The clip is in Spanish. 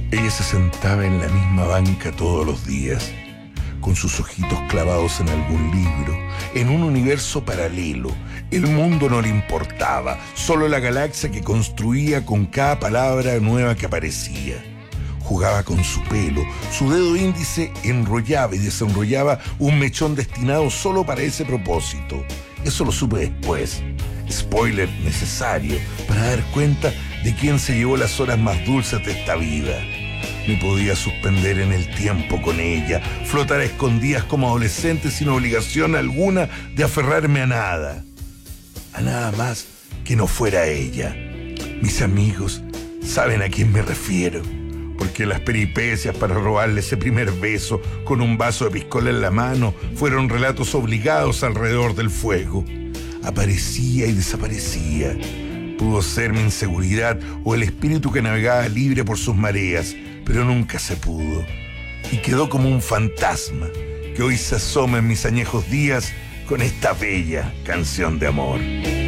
Ella se sentaba en la misma banca todos los días, con sus ojitos clavados en algún libro, en un universo paralelo. El mundo no le importaba, solo la galaxia que construía con cada palabra nueva que aparecía. Jugaba con su pelo, su dedo índice enrollaba y desenrollaba un mechón destinado solo para ese propósito. Eso lo supe después. Spoiler necesario para dar cuenta de quién se llevó las horas más dulces de esta vida. Me podía suspender en el tiempo con ella, flotar a escondidas como adolescente sin obligación alguna de aferrarme a nada más que no fuera ella. Mis amigos saben a quién me refiero, porque las peripecias para robarle ese primer beso con un vaso de piscola en la mano fueron relatos obligados alrededor del fuego. Aparecía y desaparecía. Pudo ser mi inseguridad o el espíritu que navegaba libre por sus mareas, pero nunca se pudo. Y quedó como un fantasma que hoy se asoma en mis añejos días con esta bella canción de amor.